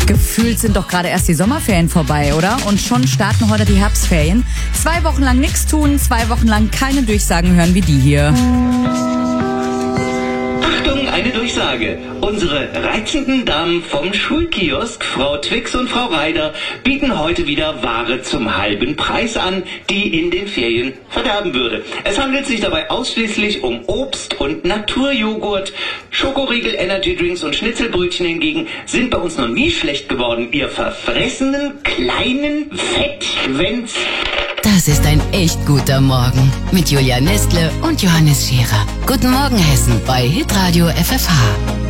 Gefühlt sind doch gerade erst die Sommerferien vorbei, oder? Und schon starten heute die Herbstferien. 2 Wochen lang nichts tun, 2 Wochen lang keine Durchsagen hören wie die hier. Achtung, eine Durchsage. Unsere reizenden Damen vom Schulkiosk, Frau Twix und Frau Reider, bieten heute wieder Ware zum halben Preis an, die in den Ferien verderben würde. Es handelt sich dabei ausschließlich um Obst und Naturjoghurt. Schokoriegel, Energydrinks und Schnitzelbrötchen hingegen sind bei uns noch nie schlecht geworden, ihr verfressenen, kleinen Fettschwänz. Das ist ein echt guter Morgen mit Julia Nestle und Johannes Scherer. Guten Morgen Hessen bei Hitradio FFH.